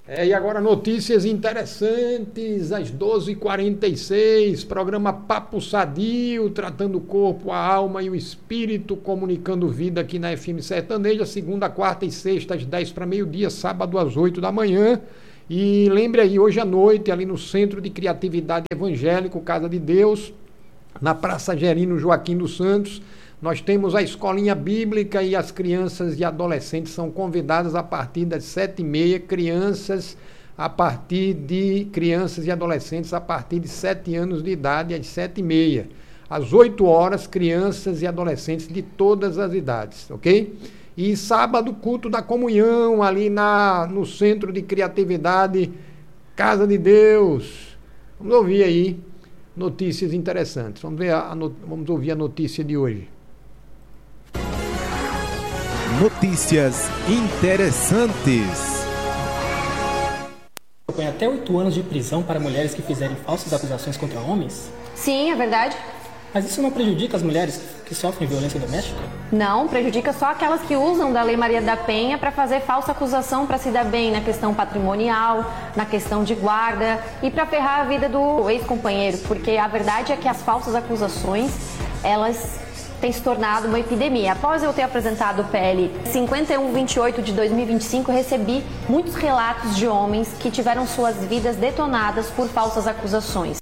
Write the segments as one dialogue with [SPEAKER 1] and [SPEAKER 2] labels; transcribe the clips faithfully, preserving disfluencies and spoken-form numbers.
[SPEAKER 1] É, e agora notícias interessantes, às doze e quarenta e seis, programa Papo Sadio, tratando o corpo, a alma e o espírito, comunicando vida aqui na F M Sertaneja, segunda, quarta e sexta, às dez para meio-dia, sábado às oito da manhã. E lembre aí, hoje à noite, ali no Centro de Criatividade Evangélico, Casa de Deus, na Praça Gerino Joaquim dos Santos, nós temos a escolinha bíblica e as crianças e adolescentes são convidadas a partir das sete e meia, crianças a partir de crianças e adolescentes a partir de sete anos de idade, às sete e meia. Às oito horas, crianças e adolescentes de todas as idades, ok? E sábado, culto da comunhão, ali na, no Centro de Criatividade Casa de Deus. Vamos ouvir aí notícias interessantes. Vamos, ver a, a, vamos ouvir a notícia de hoje.
[SPEAKER 2] Notícias interessantes.
[SPEAKER 3] Põe até oito anos de prisão para mulheres que fizerem falsas acusações contra homens?
[SPEAKER 4] Sim, é verdade.
[SPEAKER 3] Mas isso não prejudica as mulheres que sofrem violência doméstica?
[SPEAKER 4] Não, prejudica só aquelas que usam da Lei Maria da Penha para fazer falsa acusação para se dar bem na questão patrimonial, na questão de guarda e para ferrar a vida do ex-companheiro, porque a verdade é que as falsas acusações, elas têm se tornado uma epidemia. Após eu ter apresentado o P L cinquenta e um vinte e oito de dois mil e vinte e cinco, eu recebi muitos relatos de homens que tiveram suas vidas detonadas por falsas acusações.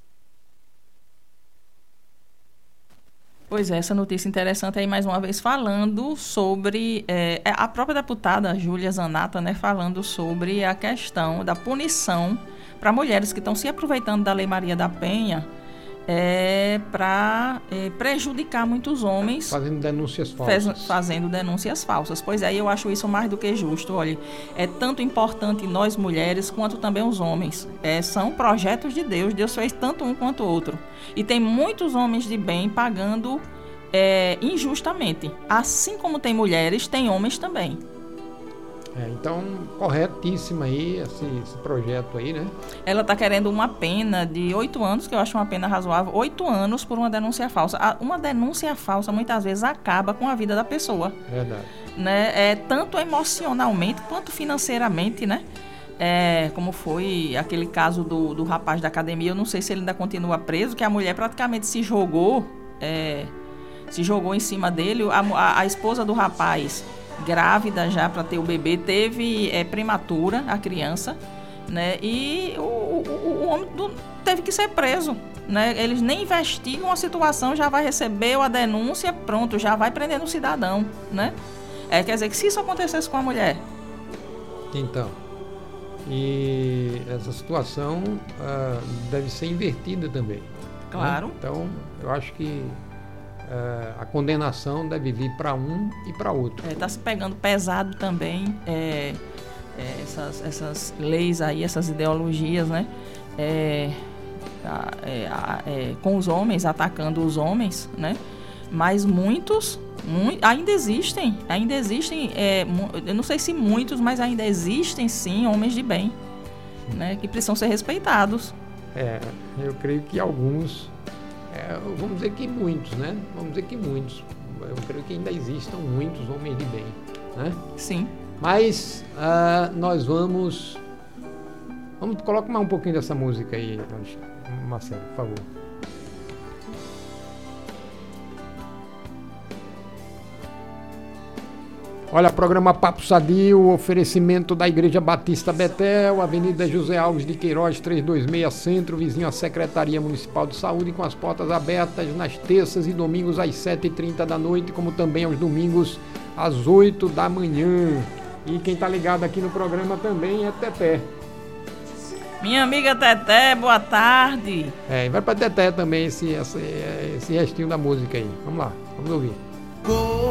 [SPEAKER 5] Pois é, essa notícia interessante aí, mais uma vez, falando sobre é, a própria deputada Júlia Zanata, né, falando sobre a questão da punição para mulheres que estão se aproveitando da Lei Maria da Penha é, para é, prejudicar muitos homens.
[SPEAKER 1] Fazendo denúncias falsas.
[SPEAKER 5] Faz, fazendo denúncias falsas. Pois é, eu acho isso mais do que justo. Olha, é tanto importante nós mulheres quanto também os homens. É, são projetos de Deus. Deus fez tanto um quanto o outro. E tem muitos homens de bem pagando é, injustamente. Assim como tem mulheres, tem homens também.
[SPEAKER 1] É, então, corretíssima aí esse, esse projeto aí, né?
[SPEAKER 5] Ela está querendo uma pena de oito anos, que eu acho uma pena razoável, oito anos por uma denúncia falsa. Uma denúncia falsa muitas vezes acaba com a vida da pessoa.
[SPEAKER 1] Verdade.
[SPEAKER 5] Né? É, tanto emocionalmente quanto financeiramente, né? É, como foi aquele caso do, do rapaz da academia, eu não sei se ele ainda continua preso, que a mulher praticamente se jogou, é, se jogou em cima dele, a, a, a esposa do rapaz, grávida já para ter o bebê, teve é, prematura a criança, né? E o, o, o homem do, teve que ser preso, né? Eles nem investigam a situação, já vai receber a denúncia, pronto, já vai prendendo o cidadão, né? É, quer dizer que se isso acontecesse com a mulher...
[SPEAKER 1] Então, e essa situação uh, deve ser invertida também.
[SPEAKER 5] Claro.
[SPEAKER 1] Né? Então, eu acho que Uh, a condenação deve vir para um e para outro.
[SPEAKER 5] Está é, se pegando pesado também é, é, essas, essas leis aí, essas ideologias, né? É, a, é, a, é, com os homens, atacando os homens, né? Mas muitos, mu- ainda existem, ainda existem, é, mu- eu não sei se muitos, mas ainda existem sim homens de bem, né? Que precisam ser respeitados.
[SPEAKER 1] É, eu creio que alguns... É, vamos dizer que muitos, né? Vamos dizer que muitos. Eu creio que ainda existam muitos homens de bem, né?
[SPEAKER 5] Sim.
[SPEAKER 1] Mas uh, nós vamos... Vamos colocar mais um pouquinho dessa música aí, Marcelo, por favor. Olha, programa Papo Sadio, oferecimento da Igreja Batista Betel, Avenida José Alves de Queiroz, trezentos e vinte e seis, Centro, vizinho à Secretaria Municipal de Saúde, com as portas abertas nas terças e domingos às sete e trinta da noite, como também aos domingos às oito da manhã. E quem tá ligado aqui no programa também é Teté.
[SPEAKER 5] Minha amiga Teté, boa tarde.
[SPEAKER 1] É, e vai pra Teté também esse, esse, esse restinho da música aí. Vamos lá, vamos ouvir.